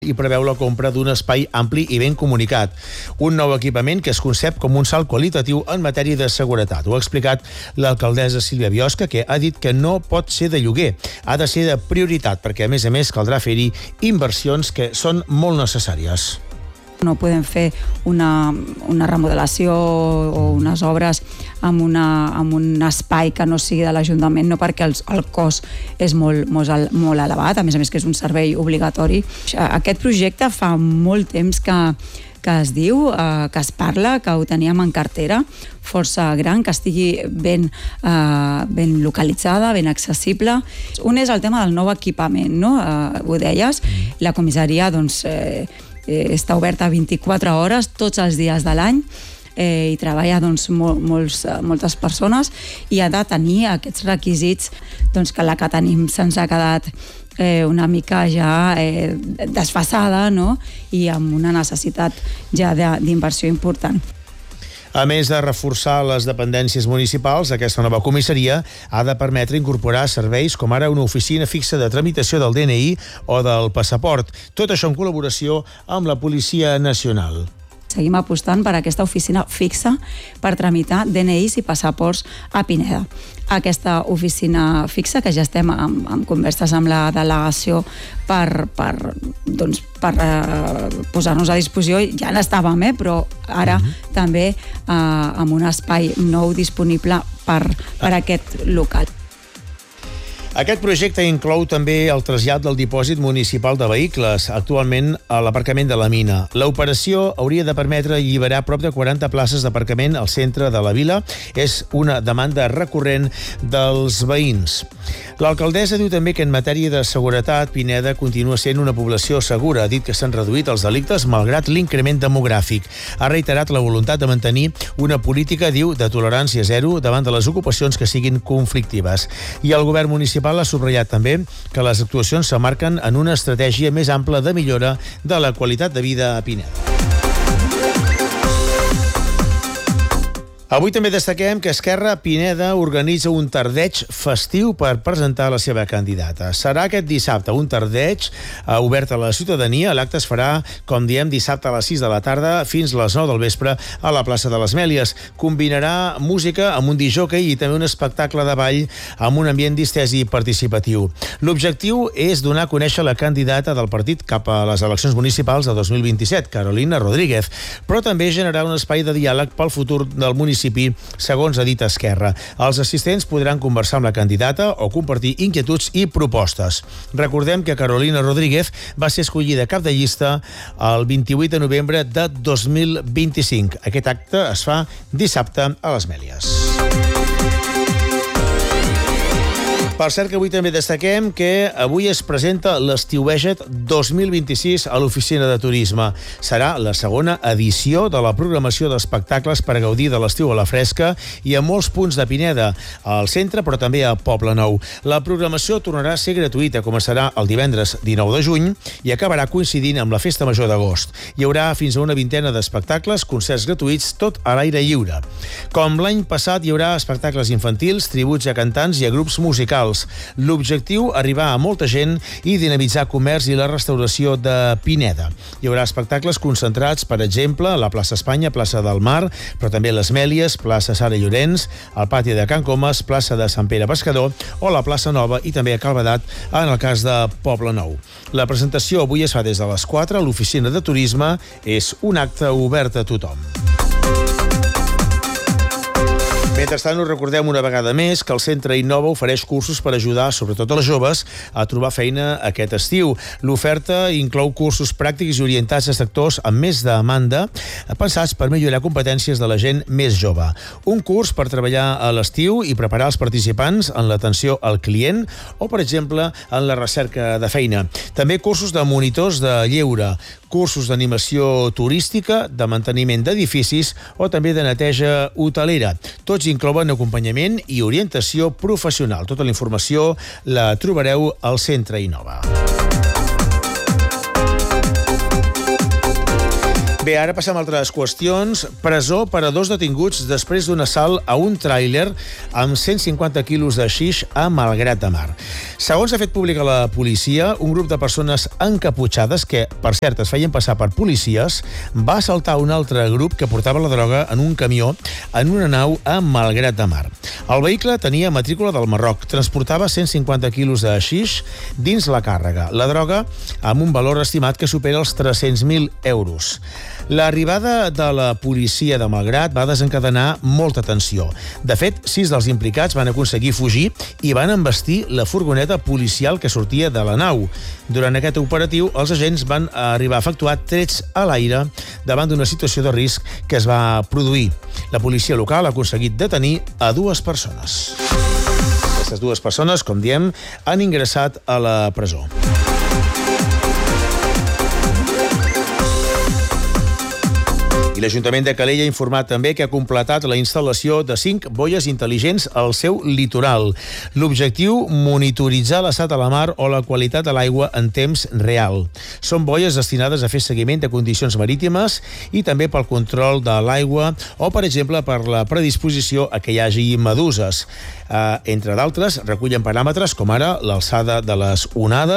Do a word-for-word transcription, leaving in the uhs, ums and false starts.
i preveu la compra d'un espai ampli i ben comunicat. Un nou equipament que es concep com un salt qualitatiu en matèria de seguretat. Ho ha explicat l'alcaldessa Sílvia Biosca, que ha dit que no pot ser de lloguer, ha de ser de prioritat, perquè a més a més caldrà fer-hi inversions que són molt necessàries. No podem fer una, una remodelació o unes obres amb, una, amb un espai que no sigui de l'Ajuntament, no perquè el, el cost és molt, molt, molt elevat, a més a més que és un servei obligatori. Aquest projecte fa molt temps que, que es diu, eh, que es parla, que ho teníem en cartera, força gran, que estigui ben, eh, ben localitzada, ben accessible. Un és el tema del nou equipament, no? Eh, ho deies, la comissaria, doncs, eh, Eh, està oberta vint-i-quatre hores, tots els dies de l'any, eh, i treballa doncs, mol, molts, moltes persones, i ha de tenir aquests requisits doncs, que la que tenim se'ns ha quedat eh, una mica ja eh, desfasada, no? I amb una necessitat ja d'inversió important. A més de reforçar les dependències municipals, aquesta nova comissaria ha de permetre incorporar serveis com ara una oficina fixa de tramitació del D N I o del passaport. Tot això en col·laboració amb la Policia Nacional. Seguim apostant per aquesta oficina fixa per tramitar D N Is i passaports a Pineda. Aquesta oficina fixa, que ja estem amb, amb converses amb la delegació per, per, doncs, per eh, posar-nos a disposició, ja n'estàvem, eh, però ara uh-huh. també eh, amb un espai nou disponible per, per aquest local. Aquest projecte inclou també el trasllat del dipòsit municipal de vehicles, actualment a l'aparcament de la mina. L'operació hauria de permetre alliberar prop de quaranta places d'aparcament al centre de la vila. És una demanda recurrent dels veïns. L'alcaldessa diu també que en matèria de seguretat, Pineda continua sent una població segura. Ha dit que s'han reduït els delictes malgrat l'increment demogràfic. Ha reiterat la voluntat de mantenir una política, diu, de tolerància zero davant de les ocupacions que siguin conflictives. I el govern municipal ha subratllat també que les actuacions s'emmarquen en una estratègia més ampla de millora de la qualitat de vida a Pineda. Avui també destaquem que Esquerra Pineda organitza un tardeig festiu per presentar la seva candidata. Serà aquest dissabte, un tardeig eh, obert a la ciutadania. L'acte es farà, com diem, dissabte a les sis de la tarda fins a les nou del vespre a la plaça de les Mèlies. Combinarà música amb un discjòquei i també un espectacle de ball amb un ambient distès i participatiu. L'objectiu és donar a conèixer la candidata del partit cap a les eleccions municipals de dos mil vint-i-set, Carolina Rodríguez, però també generar un espai de diàleg pel futur del municipi, segons ha dit Esquerra. Els assistents podran conversar amb la candidata o compartir inquietuds i propostes. Recordem que Carolina Rodríguez va ser escollida cap de llista el vint-i-vuit de novembre de dos mil vint-i-cinc. Aquest acte es fa dissabte a les Mèlies. Per cert que avui també destaquem que avui es presenta l'Estiueja't dos mil vint-i-sis a l'Oficina de Turisme. Serà la segona edició de la programació d'espectacles per gaudir de l'estiu a la fresca i a molts punts de Pineda, al centre però també a Poblenou. La programació tornarà a ser gratuïta, començarà el divendres dinou de juny i acabarà coincidint amb la Festa Major d'agost. Hi haurà fins a una vintena d'espectacles, concerts gratuïts, tot a l'aire lliure. Com l'any passat, hi haurà espectacles infantils, tributs a cantants i a grups musicals. L'objectiu, arribar a molta gent i dinamitzar comerç i la restauració de Pineda. Hi haurà espectacles concentrats, per exemple, a la plaça Espanya, plaça del Mar, però també les Mèlies, plaça Sara Llorenç, al pati de Can Comas, plaça de Sant Pere Pescador o la plaça Nova i també a Calvedat, en el cas de Poblenou. La presentació avui es fa des de les quatre a l'Oficina de Turisme. És un acte obert a tothom. Mentrestant, us recordem una vegada més que el Centre Innova ofereix cursos per ajudar, sobretot a les joves, a trobar feina aquest estiu. L'oferta inclou cursos pràctics i orientats a sectors amb més demanda, pensats per millorar competències de la gent més jove. Un curs per treballar a l'estiu i preparar els participants en l'atenció al client o, per exemple, en la recerca de feina. També cursos de monitors de lleure, cursos d'animació turística, de manteniment d'edificis o també de neteja hotelera. Tots inclouen acompanyament i orientació professional. Tota la informació la trobareu al Centre Innova. Bé, ara passem a altres qüestions. Presó per a dos detinguts després d'un assalt a un tràiler amb cent cinquanta quilos de xix a Malgrat de Mar. Segons ha fet pública la policia, un grup de persones encaputxades, que, per cert, es feien passar per policies, va assaltar un altre grup que portava la droga en un camió en una nau a Malgrat de Mar. El vehicle tenia matrícula del Marroc, transportava cent cinquanta quilos de xix dins la càrrega. La droga amb un valor estimat que supera els tres-cents mil euros. L'arribada de la policia de Malgrat va desencadenar molta tensió. De fet, sis dels implicats van aconseguir fugir i van embestir la furgoneta policial que sortia de la nau. Durant aquest operatiu, els agents van arribar a efectuar trets a l'aire davant d'una situació de risc que es va produir. La policia local ha aconseguit detenir a dues persones. Aquestes dues persones, com diem, han ingressat a la presó. L'Ajuntament de Calella ha informat també que ha completat la instal·lació de cinc boies intel·ligents al seu litoral. L'objectiu, monitoritzar l'estat de la mar o la qualitat de l'aigua en temps real. Són boies destinades a fer seguiment de condicions marítimes i també pel control de l'aigua o, per exemple, per la predisposició a que hi hagi meduses. Eh, entre d'altres, recullen paràmetres com ara l'alçada de les onades,